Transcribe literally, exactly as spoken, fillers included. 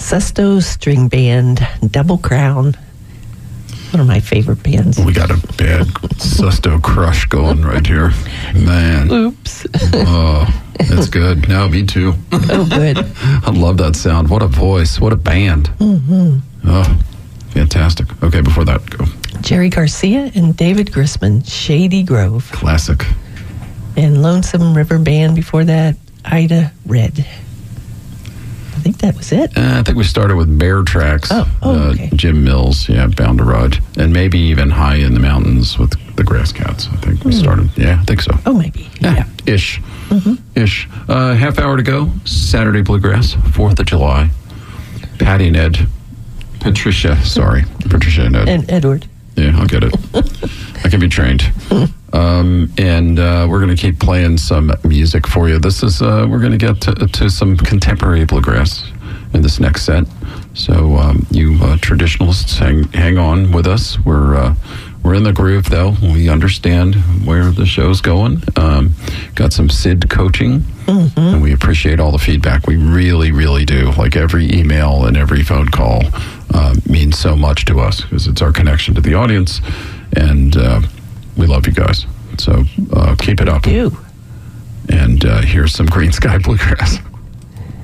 Sesto String Band, Double Crown. One of my favorite bands. We got a bad Sesto crush going right here. Man. Oops. Oh, that's good. No, me too. Oh, good. I love that sound. What a voice. What a band. Mm-hmm. Oh, fantastic. Okay, before that, go. Jerry Garcia and David Grisman, Shady Grove. Classic. And Lonesome River Band before that, Ida Red. I think that was it. Uh, I think we started with Bear Tracks. Oh, oh uh, okay. Jim Mills, yeah, Bound to Ride. And maybe even High in the Mountains with the Grass Cats. I think we Mm. started. Yeah, I think so. Oh, maybe. Yeah. Yeah. Ish. Mm-hmm. Ish. Uh, half hour to go. Saturday Bluegrass, fourth of July. Patty and Ed. Patricia, sorry. Patricia and Ed. And Edward. Yeah, I'll get it. I can be trained. Um, and uh, we're going to keep playing some music for you. This is, uh, we're going to get to, to some contemporary bluegrass in this next set. So um, you uh, traditionalists, hang, hang on with us. We're uh, we're in the groove, though. We understand where the show's going. Um, got some S I D coaching, mm-hmm. and we appreciate all the feedback. We really, really do. Like every email and every phone call uh, means so much to us because it's our connection to the audience, and uh, we love you guys. So uh, keep it up. You. And uh, here's some Green Sky Bluegrass.